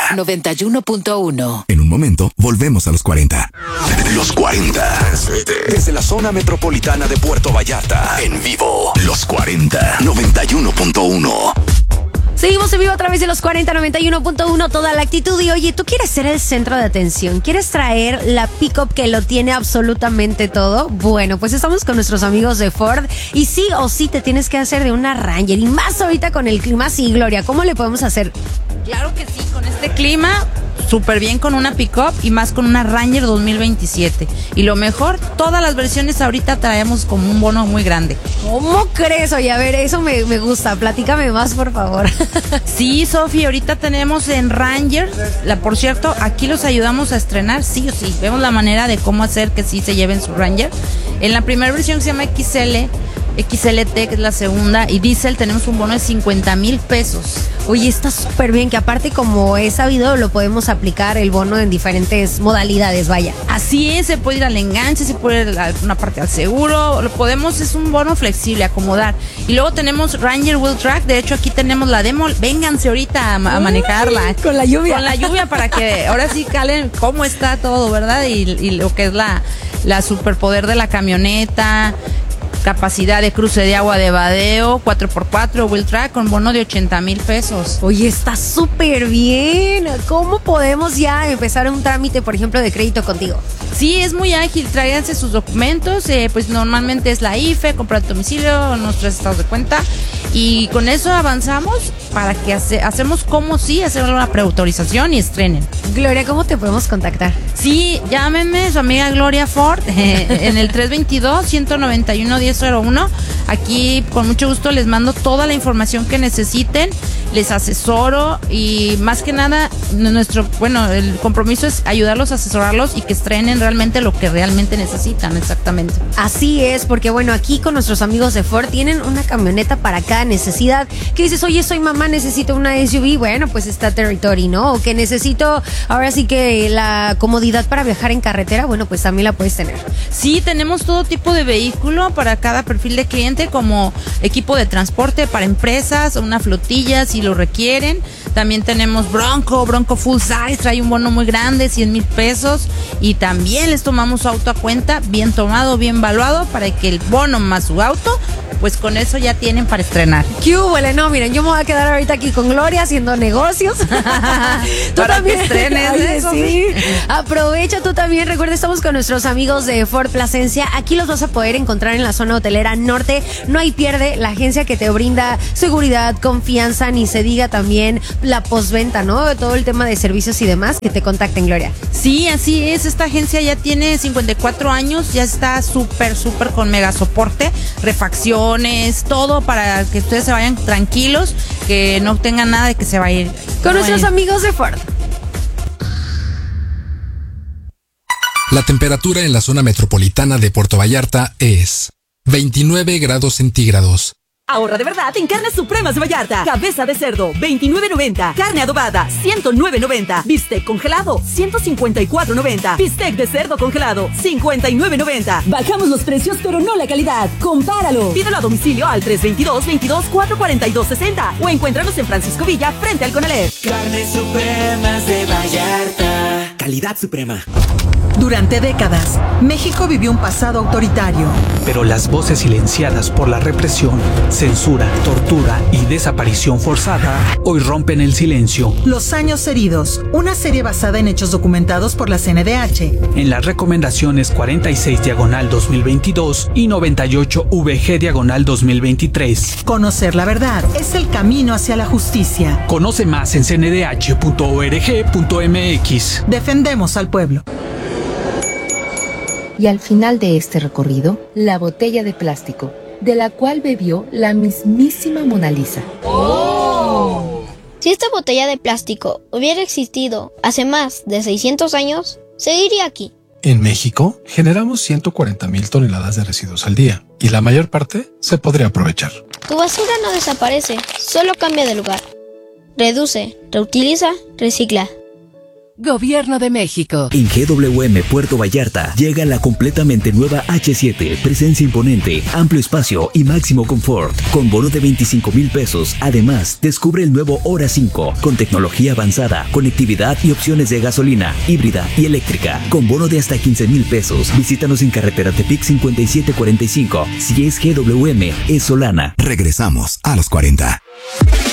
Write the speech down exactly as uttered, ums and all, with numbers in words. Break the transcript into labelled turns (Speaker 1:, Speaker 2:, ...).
Speaker 1: noventa y uno punto uno.
Speaker 2: En un momento, volvemos a los cuarenta. Los cuarenta. Desde la zona metropolitana de Puerto Vallarta. En vivo. Los cuarenta. noventa y uno punto uno.
Speaker 3: Seguimos en vivo a través de los cuarenta, noventa y uno punto uno, toda la actitud. Y oye, tú quieres ser el centro de atención, quieres traer la pick-up que lo tiene absolutamente todo. Bueno, pues estamos con nuestros amigos de Ford y sí o sí te tienes que hacer de una Ranger. Y más ahorita con el clima. Sí, Gloria, ¿cómo le podemos hacer?
Speaker 4: Claro que sí, con este clima, súper bien con una pick-up y más con una Ranger dos mil veintisiete. Y lo mejor, todas las versiones ahorita traemos como un bono muy grande.
Speaker 3: ¿Cómo crees? Oye, a ver, eso me, me gusta. Platícame más, por favor.
Speaker 4: Sí, Sofi, ahorita tenemos en Ranger, la, por cierto, aquí los ayudamos a estrenar, sí o sí. Vemos la manera de cómo hacer que sí se lleven su Ranger. En la primera versión que se llama X L, X L T, que es la segunda, y Diesel, tenemos un bono de cincuenta mil pesos.
Speaker 3: Oye, está súper bien, que aparte como he sabido, lo podemos aplicar el bono en diferentes modalidades, vaya.
Speaker 4: Así es, se puede ir al enganche, se puede ir a una parte al seguro, lo podemos, es un bono flexible, acomodar. Y luego tenemos Ranger Wheel Track, de hecho aquí tenemos la demo, vénganse ahorita a, a manejarla.
Speaker 3: Uy, con la lluvia.
Speaker 4: Con la lluvia para que ahora sí calen cómo está todo, ¿verdad? Y, y lo que es la, la superpoder de la camioneta, capacidad de cruce de agua de vadeo, cuatro por cuatro, wheel track con bono de ochenta mil pesos.
Speaker 3: Oye, está súper bien. ¿Cómo podemos ya empezar un trámite, por ejemplo, de crédito contigo?
Speaker 4: Sí, es muy ágil, tráiganse sus documentos, eh, pues normalmente es la I F E, comprar domicilio, nuestros estados de cuenta, y con eso avanzamos para que hace, hacemos como sí, hacer una preautorización y estrenen.
Speaker 3: Gloria, ¿cómo te podemos contactar?
Speaker 4: Sí, llámenme, su amiga Gloria Ford, eh, en el tres dos dos, uno nueve uno, uno cero cero uno. Aquí con mucho gusto les mando toda la información que necesiten, les asesoro y más que nada nuestro, bueno, el compromiso es ayudarlos a asesorarlos y que estrenen realmente lo que realmente necesitan, exactamente.
Speaker 3: Así es, porque bueno, aquí con nuestros amigos de Ford tienen una camioneta para cada necesidad. Que dices, oye, soy mamá, necesito una S U V, bueno, pues está Territory, ¿no? O que necesito, ahora sí que la comodidad para viajar en carretera, bueno, pues también la puedes tener.
Speaker 4: Sí, tenemos todo tipo de vehículo para cada perfil de cliente, como equipo de transporte para empresas, una flotilla si lo requieren. También tenemos Bronco, Bronco Full Size, trae un bono muy grande, cien mil pesos. Y también les tomamos su auto a cuenta, bien tomado, bien valuado, para que el bono más su auto, pues con eso ya tienen para estrenar.
Speaker 3: ¡Qué huele! No, miren, yo me voy a quedar ahorita aquí con Gloria haciendo negocios. Tú
Speaker 4: para
Speaker 3: también
Speaker 4: que estrenes.
Speaker 3: Oye,
Speaker 4: eso,
Speaker 3: sí. Aprovecha tú también. Recuerda, estamos con nuestros amigos de Ford Plasencia. Aquí los vas a poder encontrar en la zona hotelera norte. No hay pierde, la agencia que te brinda seguridad, confianza, ni se diga también la postventa, ¿no? Todo el tema de servicios y demás, que te contacten, Gloria.
Speaker 4: Sí, así es. Esta agencia ya tiene cincuenta y cuatro años, ya está súper, súper con mega soporte, refacciones, todo para que ustedes se vayan tranquilos, que no tengan nada de que se va a ir.
Speaker 3: Con nuestros amigos de Ford.
Speaker 5: La temperatura en la zona metropolitana de Puerto Vallarta es veintinueve grados centígrados.
Speaker 6: Ahorra de verdad en Carnes Supremas de Vallarta. Cabeza de cerdo, veintinueve noventa. Carne adobada, ciento nueve noventa. Bistec congelado, ciento cincuenta y cuatro noventa. Bistec de cerdo congelado, cincuenta y nueve noventa. Bajamos los precios, pero no la calidad. Compáralo. Pídelo a domicilio al tres dos dos, veintidós, cuatrocientos cuarenta y dos, sesenta o encuéntranos en Francisco Villa frente al Conalep.
Speaker 7: Carnes Supremas de Vallarta. Calidad suprema.
Speaker 8: Durante décadas, México vivió un pasado autoritario.
Speaker 9: Pero las voces silenciadas por la represión, censura, tortura y desaparición forzada hoy rompen el silencio.
Speaker 8: Los años heridos, una serie basada en hechos documentados por la C N D H.
Speaker 9: En las recomendaciones cuarenta y seis diagonal dos mil veintidós y noventa y ocho V G diagonal dos mil veintitrés.
Speaker 8: Conocer la verdad es el camino hacia la justicia.
Speaker 9: Conoce más en c n d h punto org punto m x.
Speaker 8: Defendemos al pueblo.
Speaker 10: Y al final de este recorrido, la botella de plástico, de la cual bebió la mismísima Mona Lisa.
Speaker 11: ¡Oh! Si esta botella de plástico hubiera existido hace más de seiscientos años, seguiría aquí.
Speaker 12: En México, generamos ciento cuarenta mil toneladas de residuos al día, y la mayor parte se podría aprovechar.
Speaker 11: Tu basura no desaparece, solo cambia de lugar. Reduce, reutiliza, recicla.
Speaker 1: Gobierno de México.
Speaker 13: En G W M Puerto Vallarta llega la completamente nueva H siete, presencia imponente, amplio espacio y máximo confort, con bono de veinticinco mil pesos. Además, descubre el nuevo Hora cinco, con tecnología avanzada, conectividad y opciones de gasolina, híbrida y eléctrica, con bono de hasta quince mil pesos. Visítanos en carretera Tepic cincuenta y siete cuarenta y cinco. Si es G W M, es Solana.
Speaker 2: Regresamos a los cuarenta.